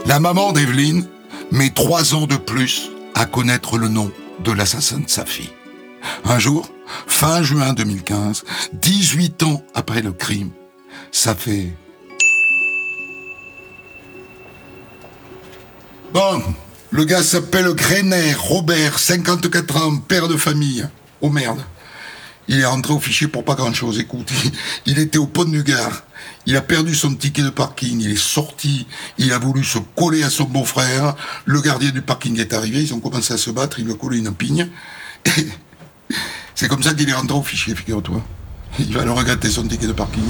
La maman d'Evelyne met 3 ans de plus à connaître le nom de l'assassin de sa fille. Un jour, fin juin 2015, 18 ans après le crime, ça fait... Bon, le gars s'appelle Greiner, Robert, 54 ans, père de famille. Oh merde. Il est rentré au fichier pour pas grand-chose. Écoute, il était au pont du Gard. Il a perdu son ticket de parking. Il est sorti. Il a voulu se coller à son beau-frère. Le gardien du parking est arrivé. Ils ont commencé à se battre. Il lui a collé une pigne. Et c'est comme ça qu'il est rentré au fichier, figure-toi. Il va le regretter, son ticket de parking.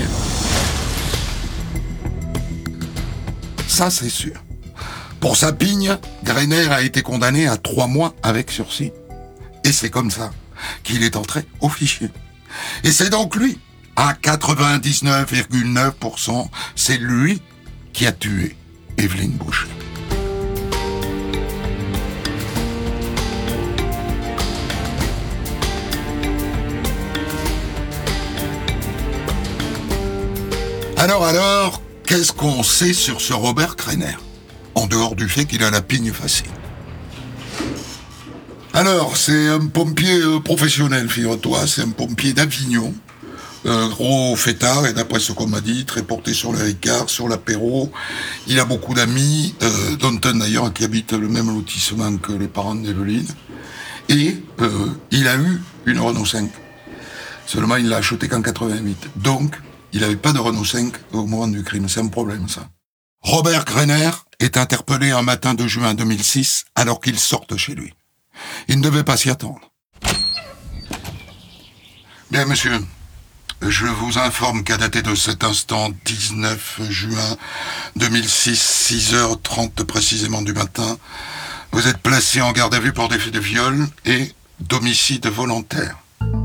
Ça, c'est sûr. Pour sa pigne, Greiner a été condamné à 3 mois avec sursis. Et c'est comme ça qu'il est entré au fichier. Et c'est donc lui, à 99,9%, c'est lui qui a tué Evelyne Boucher. Alors, qu'est-ce qu'on sait sur ce Robert Greiner, en dehors du fait qu'il a la pigne facile? Alors, c'est un pompier professionnel, figure-toi, c'est un pompier d'Avignon, gros fêtard, et d'après ce qu'on m'a dit, très porté sur le Ricard, sur l'apéro. Il a beaucoup d'amis, dont un d'ailleurs qui habite le même lotissement que les parents d'Evelyne. Et il a eu une Renault 5. Seulement, il l'a achetée qu'en 88. Donc, il n'avait pas de Renault 5 au moment du crime. C'est un problème, ça. Robert Greiner est interpellé un matin de juin 2006, alors qu'il sort de chez lui. Il ne devait pas s'y attendre. Bien, monsieur, je vous informe qu'à dater de cet instant, 19 juin 2006, 6h30 précisément du matin, vous êtes placé en garde à vue pour des faits de viol et d'homicide volontaire.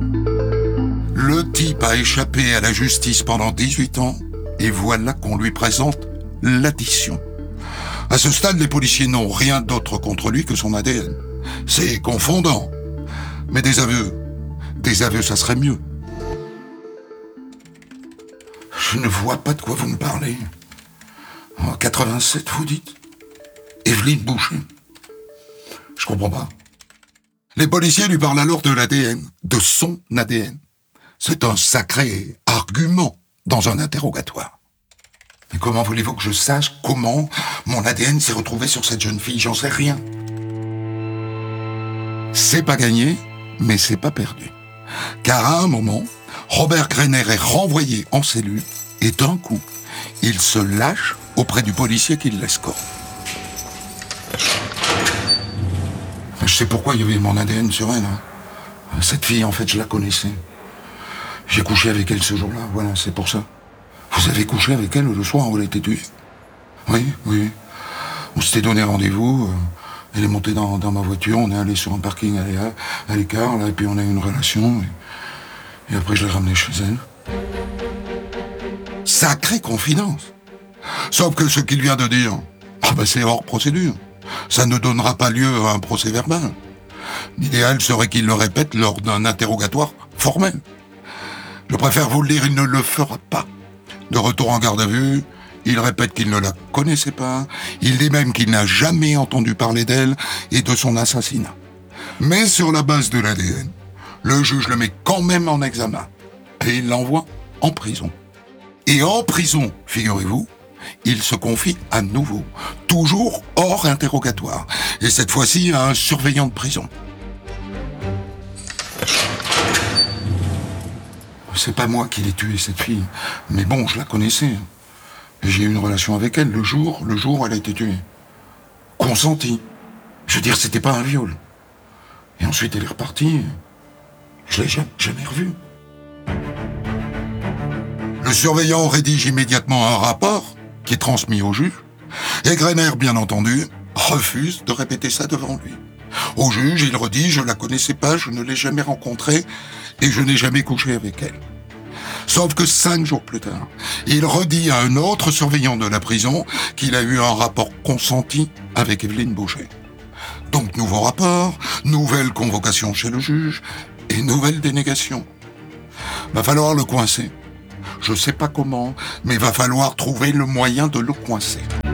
Le type a échappé à la justice pendant 18 ans et voilà qu'on lui présente l'addition. À ce stade, les policiers n'ont rien d'autre contre lui que son ADN. C'est confondant. Mais des aveux, ça serait mieux. Je ne vois pas de quoi vous me parlez. En 87, vous dites? Evelyne Boucher. Je comprends pas. Les policiers lui parlent alors de l'ADN, de son ADN. C'est un sacré argument dans un interrogatoire. Mais comment voulez-vous que je sache comment mon ADN s'est retrouvé sur cette jeune fille? J'en sais rien. C'est pas gagné, mais c'est pas perdu. Car à un moment, Robert Greiner est renvoyé en cellule et d'un coup, il se lâche auprès du policier qui l'escorte. Je sais pourquoi il y avait mon ADN sur elle. Cette fille, en fait, je la connaissais. J'ai couché avec elle ce jour-là, voilà, c'est pour ça. Vous avez couché avec elle le soir où elle a été tuée? Oui. On s'était donné rendez-vous. Elle est montée dans ma voiture, on est allé sur un parking à l'écart, là, et puis on a eu une relation, et après je l'ai ramenée chez elle. Sacrée confidence. Sauf que ce qu'il vient de dire, c'est hors procédure. Ça ne donnera pas lieu à un procès verbal. L'idéal serait qu'il le répète lors d'un interrogatoire formel. Je préfère vous le dire, il ne le fera pas. De retour en garde à vue, il répète qu'il ne la connaissait pas, il dit même qu'il n'a jamais entendu parler d'elle et de son assassinat. Mais sur la base de l'ADN, le juge le met quand même en examen et il l'envoie en prison. Et en prison, figurez-vous, il se confie à nouveau, toujours hors interrogatoire, et cette fois-ci à un surveillant de prison. C'est pas moi qui l'ai tuée, cette fille, mais bon, je la connaissais. J'ai eu une relation avec elle le jour où elle a été tuée. Consentie. Je veux dire, c'était pas un viol. Et ensuite, elle est repartie. Je l'ai jamais revue. Le surveillant rédige immédiatement un rapport qui est transmis au juge. Et Greiner, bien entendu, refuse de répéter ça devant lui. Au juge, il redit « Je la connaissais pas, je ne l'ai jamais rencontrée et je n'ai jamais couché avec elle ». Sauf que 5 jours plus tard, il redit à un autre surveillant de la prison qu'il a eu un rapport consenti avec Evelyne Boucher. Donc nouveau rapport, nouvelle convocation chez le juge et nouvelle dénégation. Va falloir le coincer. Je sais pas comment, mais va falloir trouver le moyen de le coincer.